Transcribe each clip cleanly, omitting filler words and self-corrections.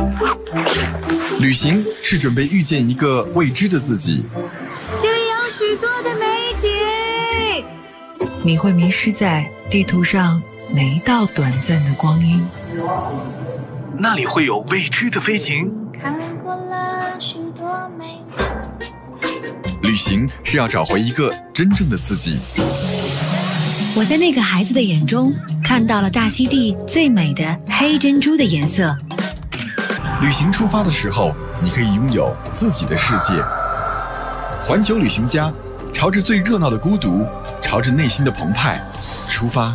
旅行是准备遇见一个未知的自己， 这里有许多的美景， 你会迷失在地图上每一道短暂的光阴， 那里会有未知的飞行。 看过了许多美景， 旅行是要找回一个真正的自己。 我在那个孩子的眼中看到了大溪地最美的黑珍珠的颜色。 旅行出发的时候，你可以拥有自己的世界。环球旅行家，朝着最热闹的孤独，朝着内心的澎湃出发。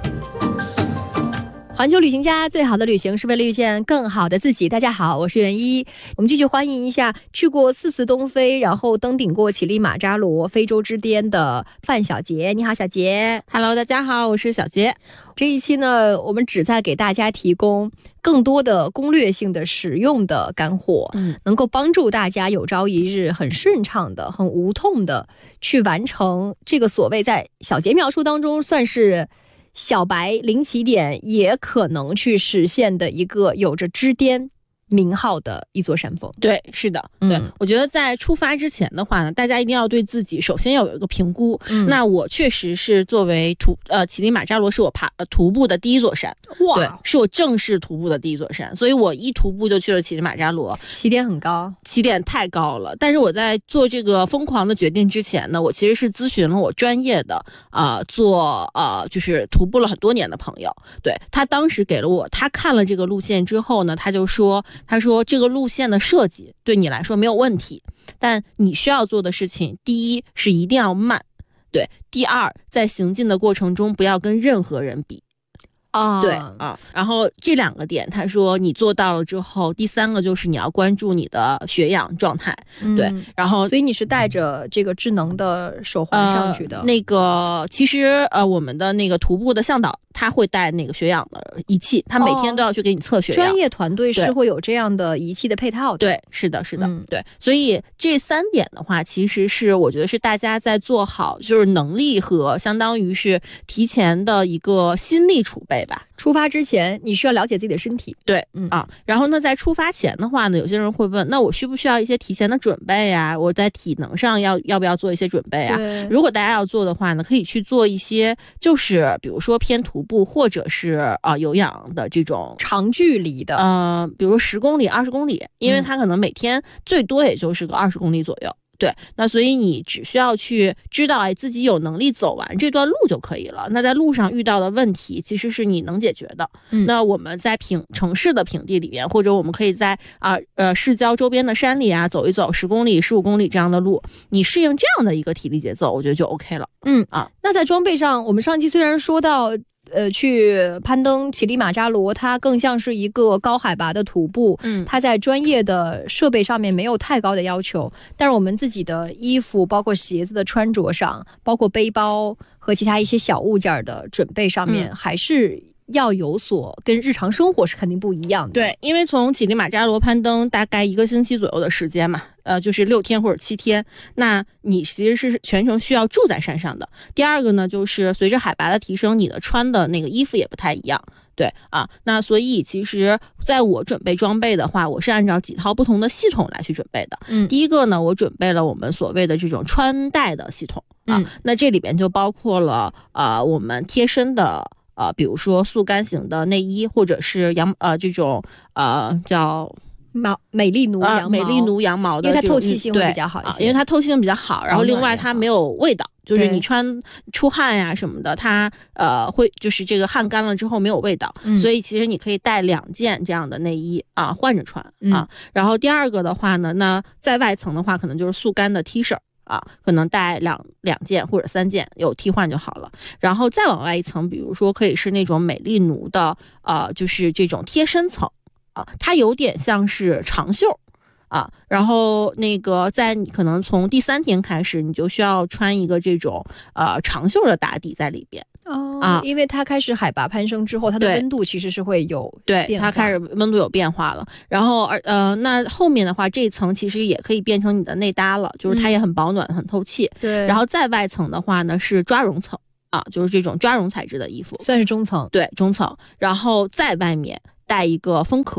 环球旅行家，最好的旅行是为了遇见更好的自己。大家好，我是袁一，我们继续欢迎一下去过4次东非，然后登顶过乞力马扎罗非洲之巅的范小杰。你好，小杰。 Hello， 大家好，我是小杰。 这一期呢，我们旨在给大家提供更多的攻略性的实用的干货，能够帮助大家有朝一日很顺畅的、很无痛的去完成这个所谓在小杰描述当中算是小白零起点也可能去实现的一个有着之巅名号的一座山峰。 对，是的，对，我觉得在出发之前的话呢，大家一定要对自己首先要有一个评估。那我确实是作为乞力马扎罗是我徒步的第一座山， 哇， 对，是我正式徒步的第一座山，所以我一徒步就去了乞力马扎罗， 起点很高， 起点太高了。但是我在做这个疯狂的决定之前呢，我其实是咨询了我专业的就是徒步了很多年的朋友，对，他当时给了我，他看了这个路线之后呢，他说这个路线的设计对你来说没有问题，但你需要做的事情，第一是一定要慢，对，第二在行进的过程中不要跟任何人比。对啊，然后这2个点他说你做到了之后，第3个就是你要关注你的血氧状态，对，然后所以你是带着这个智能的手环上去的。 那个其实我们的那个徒步的向导他会带那个血氧的仪器，他每天都要去给你测血氧。 专业团队是会有这样的仪器的配套的。 对，是的，对，所以这3点的话，其实是我觉得是大家在做好就是能力和相当于是提前的一个心力储备吧。 出发之前你需要了解自己的身体。 对，然后呢，在出发前的话呢，有些人会问，那我需不需要一些提前的准备啊？我在体能上要不要做一些准备啊？如果大家要做的话呢，可以去做一些，就是比如说偏徒步或者是有氧的这种长距离的， 比如10公里、20公里，因为它可能每天最多也就是个20公里左右。对，那所以你只需要去知道自己有能力走完这段路就可以了。那在路上遇到的问题其实是你能解决的。那我们在城市的平地里边，或者我们可以在市郊周边的山里啊走一走10公里、15公里这样的路，你适应这样的一个体力节奏，我觉得就 OK 了。 那在装备上，我们上期虽然说到去攀登乞力马扎罗，它更像是一个高海拔的徒步，它在专业的设备上面没有太高的要求，但是我们自己的衣服包括鞋子的穿着上，包括背包和其他一些小物件的准备上面，还是要有所跟日常生活是肯定不一样的。 对，因为从乞力马扎罗攀登大概1个星期左右的时间嘛，就是6天或者7天，那你其实是全程需要住在山上的。第二个呢，就是随着海拔的提升，你的穿的那个衣服也不太一样。对啊，那所以其实在我准备装备的话，我是按照几套不同的系统来去准备的。第一个呢，我准备了我们所谓的这种穿戴的系统那这里边就包括了我们贴身的比如说速干型的内衣，或者是这种叫美丽奴羊毛， 美丽奴羊毛的， 因为它透气性会比较好一些， 因为它透气性比较好，然后另外它没有味道，就是你出汗呀什么的，它会就是这个汗干了之后没有味道，所以其实你可以带2件这样的内衣换着穿然后第二个的话呢，那在外层的话可能就是速干的 T 恤可能带两件或者3件，有替换就好了。然后再往外一层，比如说可以是那种美丽奴的就是这种贴身层它有点像是长袖然后那个在你可能从第3天开始，你就需要穿一个这种长袖的打底在里边因为它开始海拔攀升之后，它的温度其实是会有变化， 对，它开始温度有变化了。然后那后面的话，这一层其实也可以变成你的内搭了，就是它也很保暖、很透气。 对， 然后再外层的话呢是抓绒层就是这种抓绒材质的衣服， 算是中层。 对，中层。然后在外面带一个风壳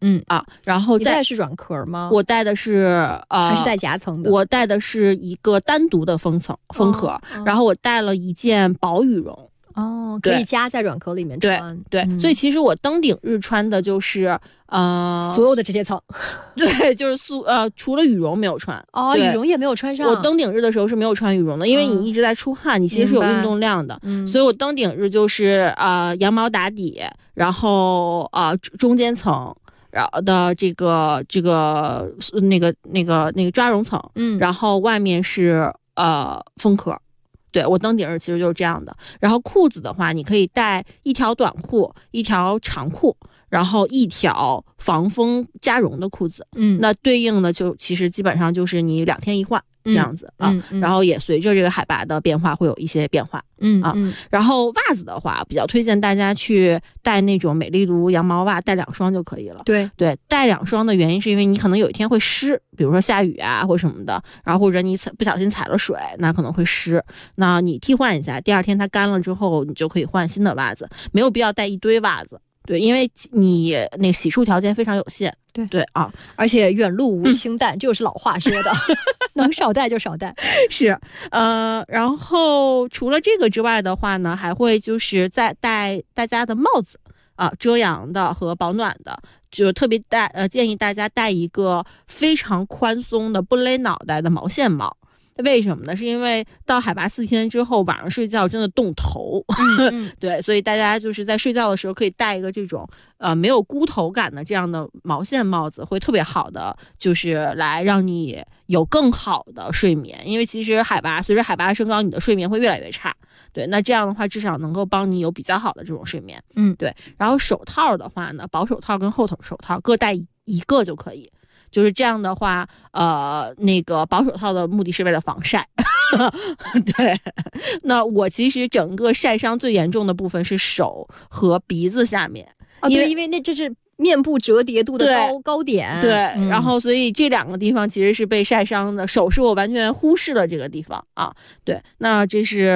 然后你带的是软壳吗？ 我带的是还是带夹层的？ 我带的是一个单独的封壳，然后我带了一件薄羽绒。 可以夹在软壳里面穿。 对，所以其实我登顶日穿的就是所有的这些层。 对，就是除了羽绒没有穿。 羽绒也没有穿上。 我登顶日的时候是没有穿羽绒的，因为你一直在出汗，你其实是有运动量的，所以我登顶日就是羊毛打底，然后中间层。然后的这个那个抓绒层，然后外面是封壳。对，我登顶日其实就是这样的。然后裤子的话，你可以带一条短裤，一条长裤，然后一条防风加绒的裤子。那对应的就其实基本上就是你2天一换这样子然后也随着这个海拔的变化会有一些变化。然后袜子的话，比较推荐大家去带那种美丽卢羊毛袜，带2双就可以了。对，带2双的原因是因为你可能有一天会湿，比如说下雨啊或什么的，然后或者你不小心踩了水，那可能会湿。那你替换一下，第2天它干了之后，你就可以换新的袜子，没有必要带一堆袜子。对，因为你那洗漱条件非常有限。对而且远路无清淡，这就是老话说的，能少带就少带。 是，然后除了这个之外的话呢，还会就是再带大家的帽子遮阳的和保暖的，就特别建议大家带一个非常宽松的不勒脑袋的毛线帽。为什么呢？是因为到海拔4000之后，晚上睡觉真的冻头。对，所以大家就是在睡觉的时候可以戴一个这种没有箍头感的这样的毛线帽子，会特别好的，就是来让你有更好的睡眠。因为其实随着海拔升高，你的睡眠会越来越差。对，那这样的话至少能够帮你有比较好的这种睡眠。对。然后手套的话呢，薄手套跟厚手套各带一个就可以。就是这样的话，那个薄手套的目的是为了防晒。对，那我其实整个晒伤最严重的部分是手和鼻子下面。 因为那这是面部折叠度的高点。 对，然后所以这2个地方其实是被晒伤的，手是我完全忽视了这个地方对，那这是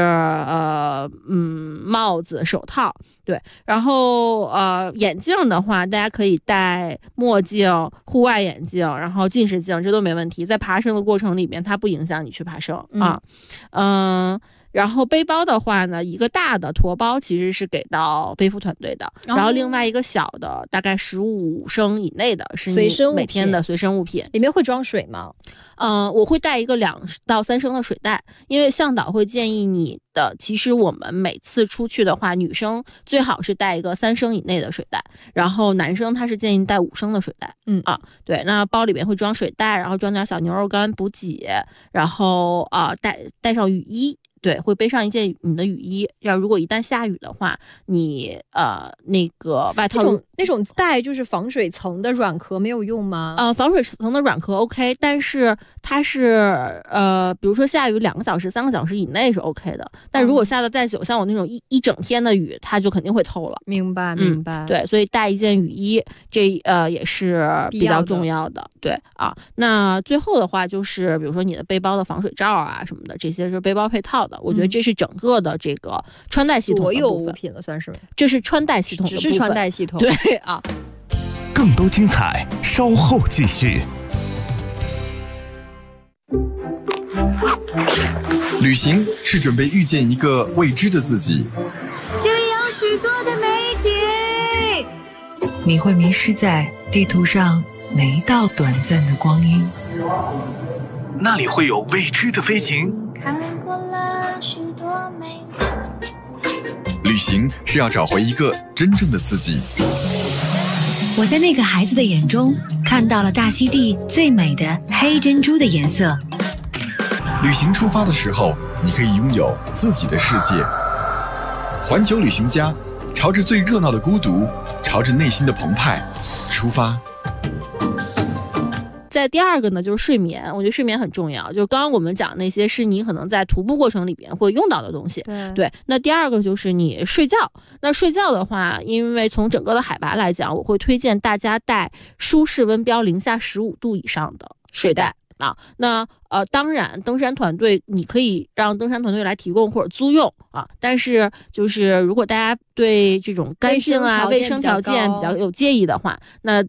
帽子、手套。对，然后眼镜的话，大家可以戴墨镜、户外眼镜，然后近视镜，这都没问题。在爬升的过程里面，它不影响你去爬升然后背包的话呢，一个大的驮包其实是给到背负团队的，然后另外一个小的大概15升以内的是你每天的随身物品。 里面会装水吗？ 我会带一个2到3升的水袋，因为向导会建议你的，其实我们每次出去的话，女生最好是带一个3升以内的水袋，然后男生他是建议带5升的水袋。对，那包里面会装水袋，然后装点小牛肉干补给，然后带上雨衣。对，会背上一件你的雨衣，如果一旦下雨的话，你那个外套那种带就是防水层的软壳没有用吗？ 防水层的软壳 OK， 但是它是比如说下雨2个小时、3个小时以内是 OK 的，但如果下的再久，像我那种一整天的雨，它就肯定会透了。 明白。 对，所以带一件雨衣，这也是比较重要的。对那最后的话就是比如说你的背包的防水罩啊什么的，这些是背包配套的。我觉得这是整个的这个穿戴系统的部分， 所有物品了算是。 这是穿戴系统的部分， 只是穿戴系统。 对更多精彩稍后继续。 旅行是准备遇见一个未知的自己， 这里有许多的美景， 你会迷失在地图上每一道短暂的光阴， 那里会有未知的飞禽。 看过了许多美景。 旅行是要找回一个真正的自己。 我在那个孩子的眼中看到了大溪地最美的黑珍珠的颜色。 旅行出发的时候，你可以拥有自己的世界。环球旅行家，朝着最热闹的孤独，朝着内心的澎湃出发。 在第二个呢，就是睡眠。我觉得睡眠很重要，就是刚刚我们讲那些是你可能在徒步过程里边会用到的东西。对，那第二个就是你睡觉。那睡觉的话，因为从整个的海拔来讲，我会推荐大家带舒适温标-15度以上的睡袋。那当然登山团队你可以让登山团队来提供或者租用但是就是如果大家对这种干净卫生条件比较有介意的话，那